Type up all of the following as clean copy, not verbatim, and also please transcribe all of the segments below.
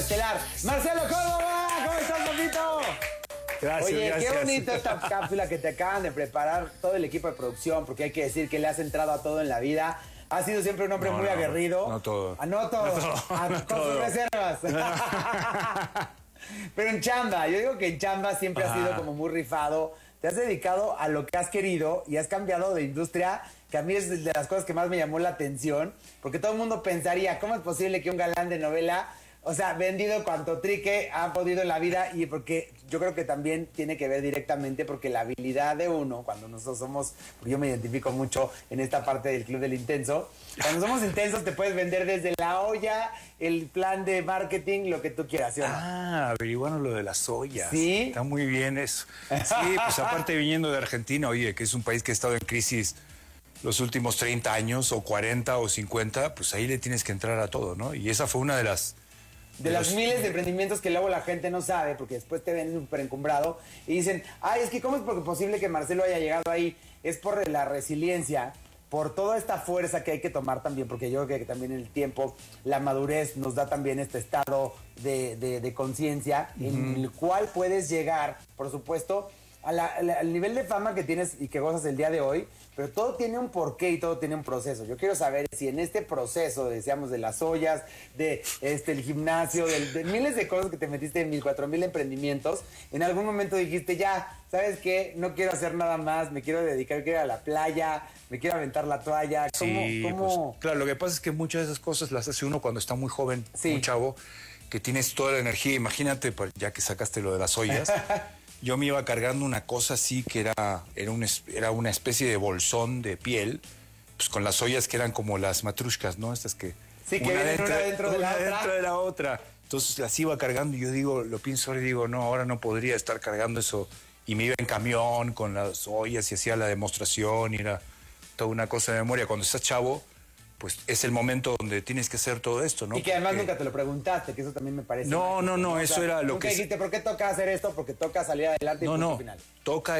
estelar, Marcelo Córdoba. ¿Cómo estás, papito? Gracias, Oye, gracias. qué bonito esta cápsula que te acaban de preparar todo el equipo de producción, porque hay que decir que le has entrado a todo en la vida. Has sido siempre un hombre muy aguerrido. No todo. No todo. Con sus reservas. Pero en chamba, yo digo que en chamba siempre has sido como muy rifado. Te has dedicado a lo que has querido y has cambiado de industria, que a mí es de las cosas que más me llamó la atención, porque todo el mundo pensaría, ¿cómo es posible que un galán de novela, o sea, vendido cuanto trique ha podido en la vida? Y porque yo creo que también tiene que ver directamente porque la habilidad de uno, cuando nosotros somos, porque yo me identifico mucho en esta parte del Club del Intenso, cuando somos intensos te puedes vender desde la olla, el plan de marketing, lo que tú quieras, ¿sí o no? Averiguaron lo de las ollas. ¿Sí? Está muy bien eso. Sí, pues aparte viniendo de Argentina, oye, que es un país que ha estado en crisis los últimos 30 años, o 40 o 50, pues ahí le tienes que entrar a todo, ¿no? Y esa fue una de las... De las miles de emprendimientos que luego la gente no sabe, porque después te ven súper encumbrado y dicen, ay, es que ¿cómo es posible que Marcelo haya llegado ahí? Es por la resiliencia, por toda esta fuerza que hay que tomar también, porque yo creo que también el tiempo, la madurez nos da también este estado de conciencia en el cual puedes llegar, por supuesto, al nivel de fama que tienes y que gozas el día de hoy, pero todo tiene un porqué y todo tiene un proceso. Yo quiero saber si en este proceso, decíamos, de las ollas, de el gimnasio, de miles de cosas que te metiste en 1,000-4,000 emprendimientos, en algún momento dijiste, ya, ¿sabes qué? No quiero hacer nada más, me quiero dedicar, quiero ir a la playa, me quiero aventar la toalla. ¿Cómo? Pues, claro, lo que pasa es que muchas de esas cosas las hace uno cuando está muy joven, muy chavo, que tienes toda la energía. Imagínate, ya que sacaste lo de las ollas, yo me iba cargando una cosa así que era una especie de bolsón de piel, pues con las ollas que eran como las matrushkas, ¿no? Estas que... Sí, que una dentro de la otra. Entonces las iba cargando y yo digo, lo pienso ahora y digo, no, ahora no podría estar cargando eso. Y me iba en camión con las ollas y hacía la demostración y era toda una cosa de memoria. Cuando estás chavo, pues es el momento donde tienes que hacer todo esto, ¿no? Y que además nunca te lo preguntaste, que eso también me parece. No, o eso sea, era lo nunca que... dijiste, ¿por qué toca hacer esto? Porque toca salir adelante y punto No, final. toca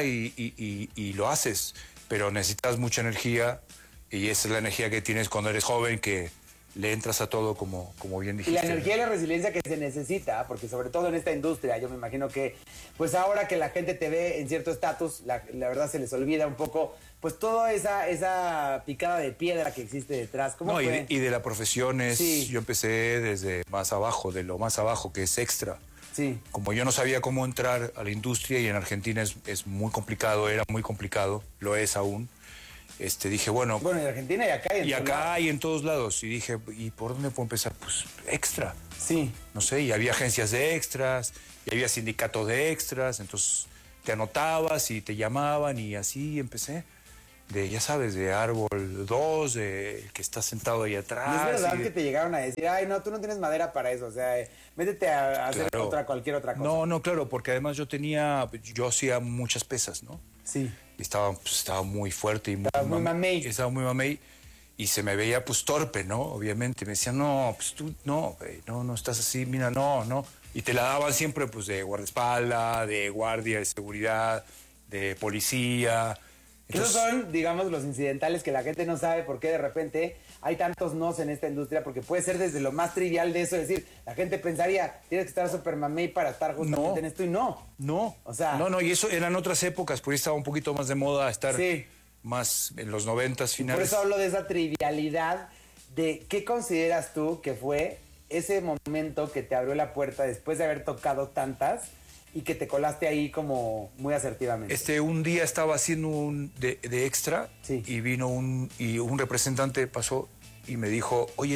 y lo haces, pero necesitas mucha energía y esa es la energía que tienes cuando eres joven, que le entras a todo como bien dijiste. Y la energía y la resiliencia que se necesita, porque sobre todo en esta industria, yo me imagino que, pues ahora que la gente te ve en cierto estatus, la verdad se les olvida un poco, pues toda esa picada de piedra que existe detrás. ¿Cómo fue? Y de la profesión yo empecé desde más abajo, de lo más abajo, que es extra. Sí. Como yo no sabía cómo entrar a la industria y en Argentina es muy complicado, era muy complicado, lo es aún. Dije, bueno... Bueno, en Argentina y acá. Y acá y en todos lados. Y dije, ¿y por dónde puedo empezar? Pues extra. Sí. No sé, y había agencias de extras, y había sindicatos de extras, entonces te anotabas y te llamaban y así empecé. Ya sabes, de árbol 2, de que está sentado ahí atrás. ¿Y es verdad que te llegaron a decir, ay, no, tú no tienes madera para eso? O sea, métete a hacer cualquier otra cosa. No, claro, porque además yo hacía muchas pesas, ¿no? Sí. Y estaba muy fuerte y estaba muy mamey. Estaba muy mamey y se me veía pues torpe, ¿no? Obviamente. Me decían, no, pues tú no estás así, mira, no. Y te la daban siempre pues de guardaespaldas, de guardia de seguridad, de policía. Entonces, esos son, digamos, los incidentales que la gente no sabe por qué de repente hay tantos nos en esta industria, porque puede ser desde lo más trivial de eso, es decir, la gente pensaría, tienes que estar súper mamey para estar justamente en esto y no. O sea... No, y eso eran otras épocas, por ahí estaba un poquito más de moda estar más en los 90s finales. Por eso hablo de esa trivialidad de qué consideras tú que fue ese momento que te abrió la puerta después de haber tocado tantas y que te colaste ahí como muy asertivamente. Un día estaba haciendo de extra y vino un representante, pasó y me dijo, oye,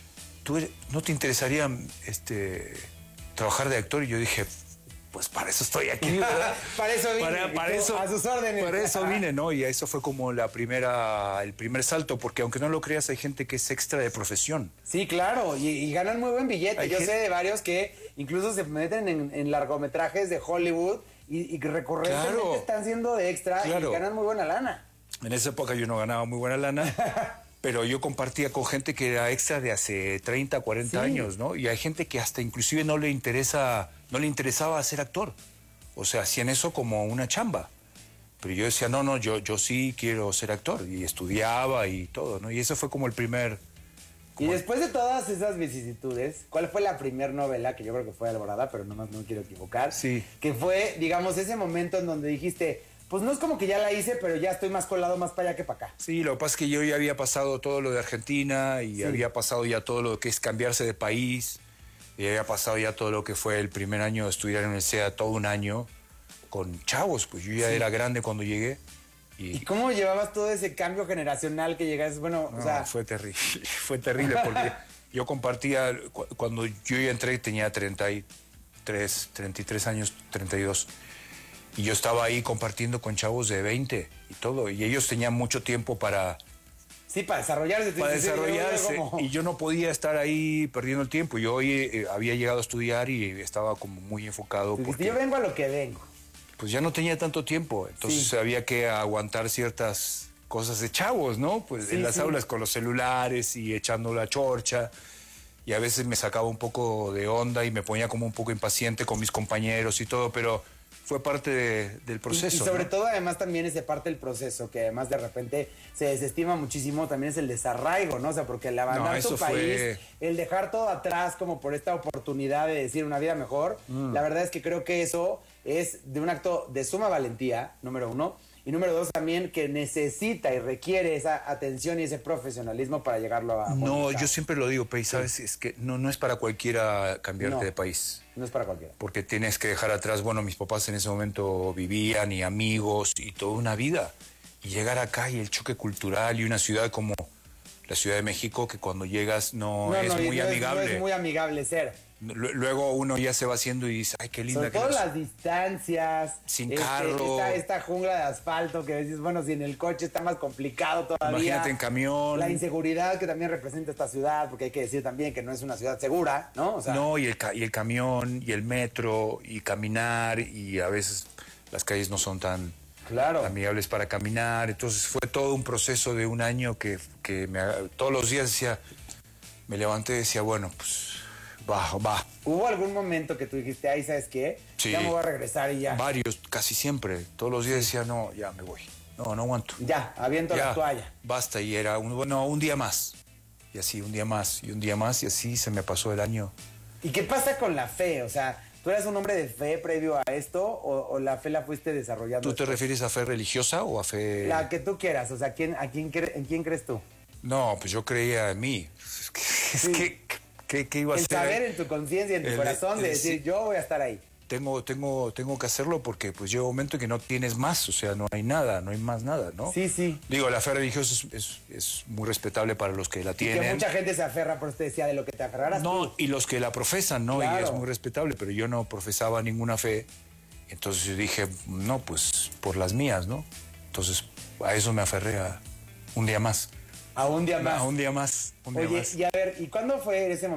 ¿no te interesaría trabajar de actor? Y yo dije, pues para eso estoy aquí, ¿verdad? Para eso vine, para eso, a sus órdenes. Para eso vine, ¿no? Y eso fue como el primer salto, porque aunque no lo creas, hay gente que es extra de profesión. Sí, claro, y ganan muy buen billete. Yo sé de varios que incluso se meten en largometrajes de Hollywood y recurrentemente están siendo de extra y ganan muy buena lana. En esa época yo no ganaba muy buena lana. Pero yo compartía con gente que era extra de hace 30, 40 años, ¿no? Y hay gente que hasta inclusive no le interesaba ser actor. O sea, hacían eso como una chamba. Pero yo decía, yo sí quiero ser actor. Y estudiaba y todo, ¿no? Y eso fue como el primer Y después de todas esas vicisitudes, ¿cuál fue la primer novela, que yo creo que fue Alborada, pero nomás no me quiero equivocar? Sí. Que fue, digamos, ese momento en donde dijiste, pues no es como que ya la hice, pero ya estoy más colado más para allá que para acá. Sí, lo que pasa es que yo ya había pasado todo lo de Argentina y Sí. había pasado ya todo lo que es cambiarse de país y había pasado ya todo lo que fue el primer año de estudiar en el SEA, todo un año con chavos, pues yo ya era grande cuando llegué. ¿Y cómo llevabas todo ese cambio generacional que llegaste? Bueno, No, o sea... fue terrible, fue terrible porque yo compartía, cuando yo ya entré tenía 33 años, 32. Y yo estaba ahí compartiendo con chavos de 20 y todo. Y ellos tenían mucho tiempo para... Sí, para desarrollarse. Para desarrollarse. Como... Y yo no podía estar ahí perdiendo el tiempo. Yo hoy había llegado a estudiar y estaba como muy enfocado. Porque, yo vengo a lo que vengo. Pues ya no tenía tanto tiempo. Entonces había que aguantar ciertas cosas de chavos, ¿no? Pues en las aulas con los celulares y echando la chorcha. Y a veces me sacaba un poco de onda y me ponía como un poco impaciente con mis compañeros y todo, pero... fue parte del proceso. Y sobre todo, además, también es parte del proceso, que además de repente se desestima muchísimo, también es el desarraigo, ¿no? O sea, porque el abandonar tu país, el dejar todo atrás como por esta oportunidad de decir una vida mejor, la verdad es que creo que eso es de un acto de suma valentía, número uno, y número dos también que necesita y requiere esa atención y ese profesionalismo para llegarlo a... No, yo siempre lo digo, Pei, ¿sabes? Es que no es para cualquiera cambiarte de país. No es para cualquiera. Porque tienes que dejar atrás, bueno, mis papás en ese momento vivían y amigos y toda una vida. Y llegar acá y el choque cultural y una ciudad como la Ciudad de México, que cuando llegas es muy amigable. No es muy amigable ser. Luego uno ya se va haciendo y dice, ay, qué linda. Sobre todo las distancias. Sin carro. Esta jungla de asfalto que dices, bueno, si en el coche está más complicado todavía. Imagínate en camión. La inseguridad que también representa esta ciudad, porque hay que decir también que no es una ciudad segura, ¿no? O sea, no, y el camión, y el metro, y caminar, y a veces las calles no son tan amigables para caminar. Entonces fue todo un proceso de un año que todos los días me levanté y decía, bueno, pues... Va. ¿Hubo algún momento que tú dijiste, ay, ¿sabes qué? Sí. Ya me voy a regresar y ya. Varios, casi siempre. Todos los días decía, no, ya me voy. No aguanto. Ya, aviento la toalla. Basta, y era un día más. Y así, un día más, y un día más, y así se me pasó el año. ¿Y qué pasa con la fe? O sea, ¿tú eras un hombre de fe previo a esto o la fe la fuiste desarrollando? ¿Tú te refieres a fe religiosa o a fe...? La que tú quieras, o sea, ¿en quién crees tú? No, pues yo creía en mí. ¿Qué iba a el hacer? El saber en tu conciencia, en tu corazón, de decir, yo voy a estar ahí. Tengo que hacerlo porque pues llega un momento que no tienes más, o sea, no hay nada, no hay más nada, ¿no? Sí. Digo, la fe religiosa es muy respetable para los que la tienen. Y que mucha gente se aferra, por eso te decía, de lo que te aferrarás tú. Y los que la profesan, ¿no? Claro. Y es muy respetable, pero yo no profesaba ninguna fe. Entonces yo dije, no, pues por las mías, ¿no? Entonces a eso me aferré a un día más. A un día más. A un día más. Oye, y a ver, ¿y cuándo fue ese momento?